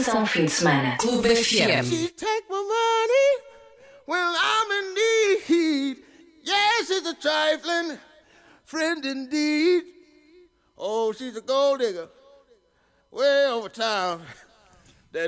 Informação fim de semana. Clube FM. She take my money when I'm in need. Yes, she's a trifling friend indeed. Oh, she's a gold digger way over town.